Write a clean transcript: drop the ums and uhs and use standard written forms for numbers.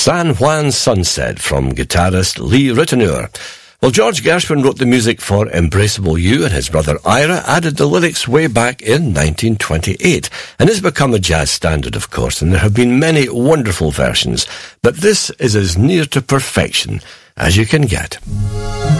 San Juan Sunset from guitarist Lee Ritenour. Well, George Gershwin wrote the music for Embraceable You, and his brother Ira added the lyrics way back in 1928, and has become a jazz standard, of course, and there have been many wonderful versions, but this is as near to perfection as you can get.